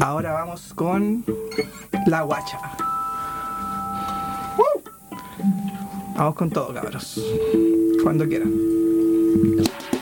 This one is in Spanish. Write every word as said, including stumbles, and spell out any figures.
Ahora vamos con la guacha. ¡Uh! Vamos con todo, cabros. Cuando quieran.